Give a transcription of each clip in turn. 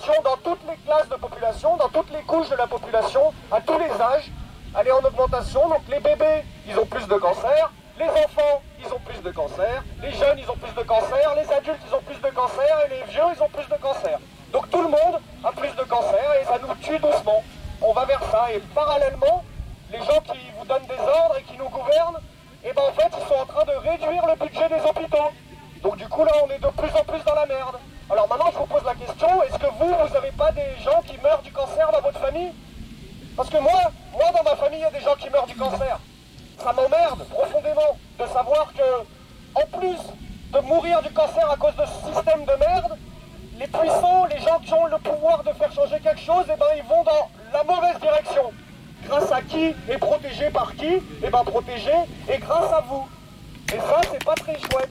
l'augmentation dans toutes les classes de population, dans toutes les couches de la population, à tous les âges. Elle est en augmentation, donc les bébés, ils ont plus de cancers, les enfants, ils ont plus de cancers, les jeunes, ils ont plus de cancers, les adultes, ils ont plus de cancers, et les vieux, ils ont plus de cancers. Donc tout le monde a plus de cancers, et ça nous tue doucement. On va vers ça, et parallèlement, les gens qui vous donnent des ordres et qui nous gouvernent, et ben en fait, ils sont en train de réduire le budget des hôpitaux. Donc du coup, là, on est de plus en plus dans la merde. Alors maintenant, je vous pose la question, est-ce que vous n'avez pas des gens qui meurent du cancer dans votre famille? Parce que moi, dans ma famille, il y a des gens qui meurent du cancer. Ça m'emmerde profondément de savoir que, en plus de mourir du cancer à cause de ce système de merde, les puissants, les gens qui ont le pouvoir de faire changer quelque chose, eh ben ils vont dans la mauvaise direction. Grâce à qui et protégé par qui? Eh ben protégé et grâce à vous. Et ça, c'est pas très chouette.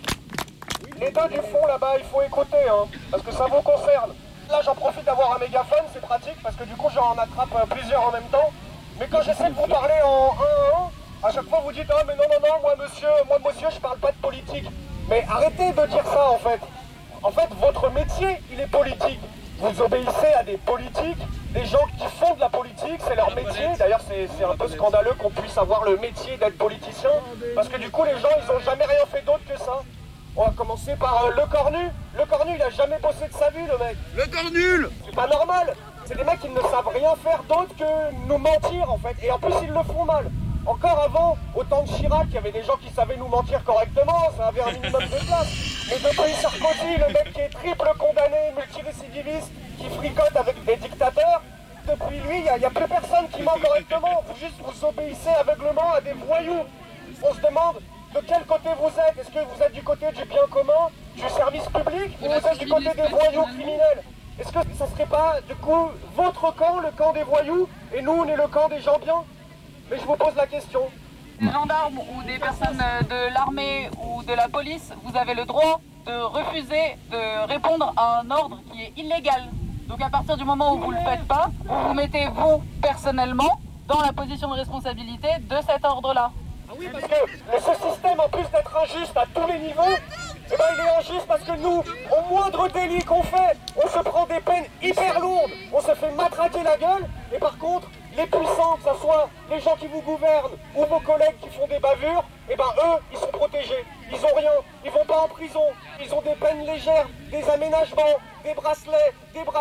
Les deux du fond là-bas, il faut écouter, hein, parce que ça vous concerne. Là, j'en profite d'avoir un mégaphone, c'est pratique, parce que du coup, j'en attrape plusieurs en même temps. Mais quand j'essaie de vous parler en 1 à 1, à chaque fois vous dites « Ah mais non, moi monsieur, je parle pas de politique ». Mais arrêtez de dire ça en fait. En fait, votre métier, il est politique. Vous obéissez à des politiques, des gens qui font de la politique, c'est leur métier. D'ailleurs, c'est un peu scandaleux qu'on puisse avoir le métier d'être politicien, parce que du coup, les gens, ils ont jamais rien fait d'autre que ça. On va commencer par Le Cornu. Le Cornu, il a jamais bossé de sa vie, le mec. Le cornul! C'est pas normal. C'est des mecs qui ne savent rien faire d'autre que nous mentir, en fait. Et en plus, ils le font mal. Encore avant, au temps de Chirac, il y avait des gens qui savaient nous mentir correctement, ça avait un minimum de place. Mais depuis Sarkozy, le mec qui est triple condamné, multirécidiviste, qui fricote avec des dictateurs, depuis lui, il n'y a plus personne qui ment correctement. Vous obéissez aveuglement à des voyous. On se demande de quel côté vous êtes. Est-ce que vous êtes du côté du bien commun, du service public, ou vous êtes du côté des voyous criminels? Est-ce que ça serait pas, du coup, votre camp, le camp des voyous, et nous, on est le camp des gens bien? Mais je vous pose la question. Des gendarmes ou des personnes de l'armée ou de la police, vous avez le droit de refuser de répondre à un ordre qui est illégal. Donc à partir du moment où vous ne le faites pas, vous vous mettez vous, personnellement, dans la position de responsabilité de cet ordre-là. Ah oui, parce que ce système, en plus d'être injuste à tous les niveaux, eh ben, il est injuste parce que nous, au moindre délit qu'on fait, on se prend des peines hyper lourdes, on se fait matraquer la gueule, et par contre, les puissants, que ce soit les gens qui vous gouvernent ou vos collègues qui font des bavures, eh ben eux, ils sont protégés, ils ont rien, ils vont pas en prison, ils ont des peines légères, des aménagements, des bracelets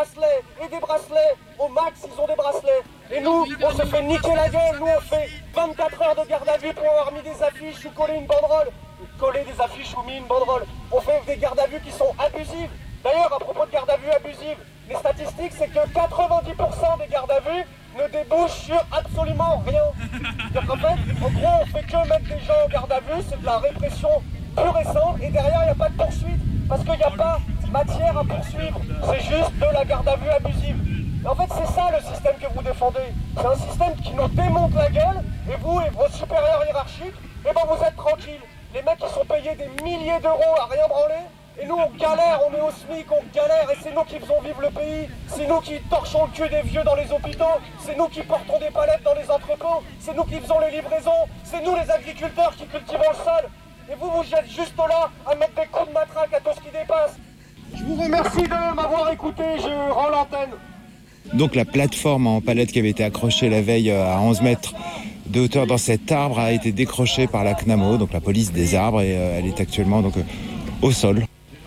et des bracelets, au max ils ont des bracelets. Et nous, on se fait niquer la gueule, nous on fait 24 heures de garde à vue pour avoir mis des affiches ou coller une banderole. Coller des affiches ou mis une banderole. On fait des gardes à vue qui sont abusives. D'ailleurs, à propos de garde à vue abusives, les statistiques, c'est que 90% des gardes à vue ne débouchent sur absolument rien. Donc en fait, en gros, on fait que mettre des gens en garde à vue, c'est de la répression pure et simple, et derrière, il n'y a pas de poursuite, parce qu'il n'y a pas matière à poursuivre. C'est juste de la garde à vue abusive. Et en fait, c'est ça le système que vous défendez. C'est un système qui nous démonte la gueule, et vous et vos supérieurs hiérarchiques, eh ben vous êtes tranquilles. Les mecs, ils sont payés des milliers d'euros à rien branler, et nous, on galère, on est au SMIC, on galère, et c'est nous qui faisons vivre le pays. C'est nous qui torchons le cul des vieux dans les hôpitaux, c'est nous qui portons des palettes dans les entrepôts, c'est nous qui faisons les livraisons, c'est nous les agriculteurs qui cultivons le sol. Et vous, vous êtes juste là à mettre des coups de matraque à tout ce qui dépasse. Je vous remercie de m'avoir écouté, je rends l'antenne. Donc la plateforme en palette qui avait été accrochée la veille à 11 mètres de hauteur dans cet arbre a été décrochée par la CNAMO, donc la police des arbres, et elle est actuellement donc au sol.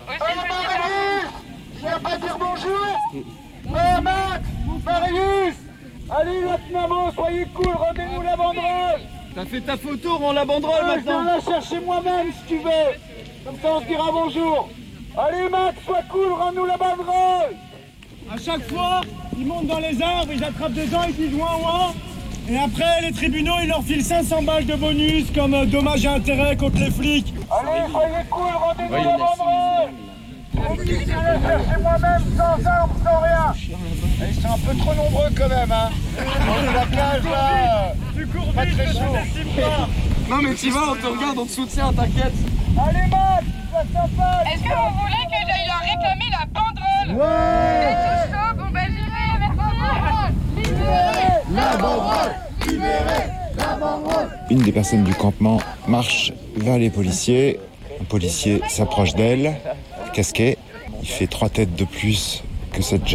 Je viens pas dire bonjour. Max, Marius, allez la CNAMO, soyez cool, rendez-nous la banderole. T'as fait ta photo, rends la banderole maintenant. Je viens la chercher moi-même si tu veux. Comme ça on se dira bonjour. Allez Max, sois cool, rends-nous la banderole. À chaque fois, ils montent dans les arbres, ils attrapent des gens, ils disent ouin ouin. Et après, les tribunaux, ils leur filent 500 balles de bonus comme dommages et intérêts contre les flics. Allez, soyez cool, rendez-nous la banderole. Je viens la chercher moi-même, sans armes, sans rien. Ils sont un peu trop nombreux quand même, hein. La cage là, Tu cours pas vite, très je chaud. t'estime pas. Non mais tu vas, on te regarde, on te soutient, t'inquiète. Allez Max, sois sympa. Est-ce que vous voulez que j'aille leur réclamer la banderole? Ouais. C'est tout chaud, bon bah j'y vais, merci. Libérez La banderole, libérez la banderole. Une des personnes du campement marche vers les policiers. Un policier s'approche d'elle, casqué. Il fait 3 têtes de plus que cette